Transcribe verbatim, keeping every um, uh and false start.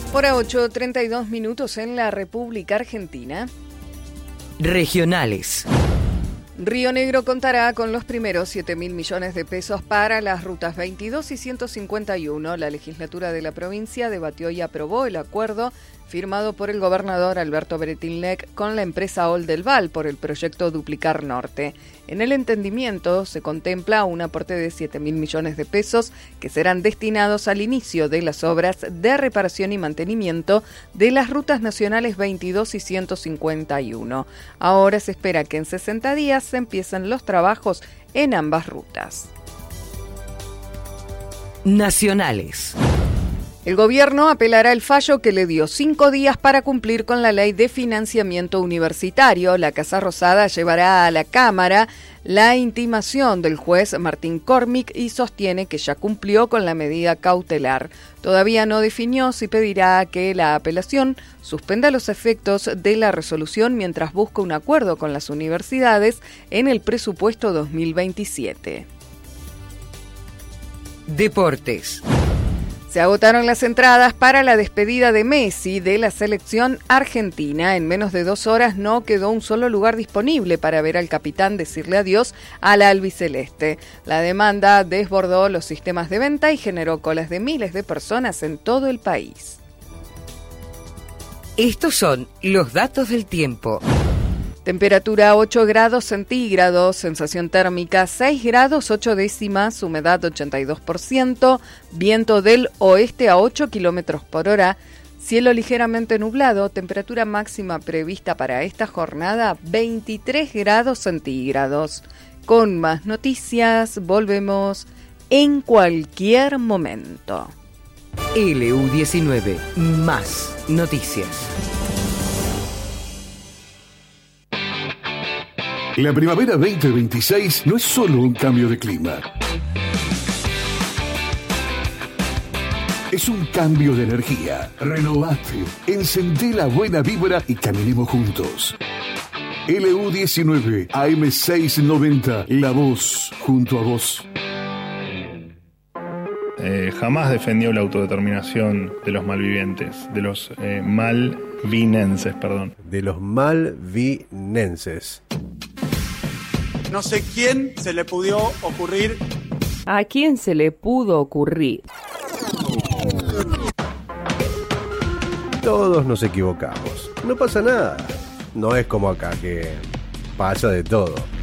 Hora ocho, treinta y dos minutos en la República Argentina. Regionales. Río Negro contará con los primeros siete mil millones de pesos para las rutas veintidós y ciento cincuenta y uno. La legislatura de la provincia debatió y aprobó el acuerdo firmado por el gobernador Alberto Bretilnec con la empresa Oldelval por el proyecto Duplicar Norte. En el entendimiento se contempla un aporte de siete mil millones de pesos que serán destinados al inicio de las obras de reparación y mantenimiento de las rutas nacionales veintidós y ciento cincuenta y uno. Ahora se espera que en sesenta días se empiecen los trabajos en ambas rutas. Nacionales. El gobierno apelará el fallo que le dio cinco días para cumplir con la ley de financiamiento universitario. La Casa Rosada llevará a la Cámara la intimación del juez Martín Cormick y sostiene que ya cumplió con la medida cautelar. Todavía no definió si pedirá que la apelación suspenda los efectos de la resolución mientras busca un acuerdo con las universidades en el presupuesto dos mil veintisiete. Deportes. Se agotaron las entradas para la despedida de Messi de la selección argentina. En menos de dos horas no quedó un solo lugar disponible para ver al capitán decirle adiós a la albiceleste. La demanda desbordó los sistemas de venta y generó colas de miles de personas en todo el país. Estos son los datos del tiempo. Temperatura ocho grados centígrados, sensación térmica seis grados ocho décimas, humedad ochenta y dos por ciento, viento del oeste a ocho kilómetros por hora, cielo ligeramente nublado, temperatura máxima prevista para esta jornada veintitrés grados centígrados. Con más noticias, volvemos en cualquier momento. L U diecinueve, más noticias. La primavera veinte veintiséis no es solo un cambio de clima. Es un cambio de energía. Renovate, encendé la buena vibra y caminemos juntos. L U diecinueve, A M seiscientos noventa, la voz junto a vos. Eh, jamás defendió la autodeterminación de los malvivientes, de los eh, malvinenses, perdón. De los malvinenses. No sé quién se le pudo ocurrir. ¿A quién se le pudo ocurrir? Todos nos equivocamos. No pasa nada. No es como acá que pasa de todo.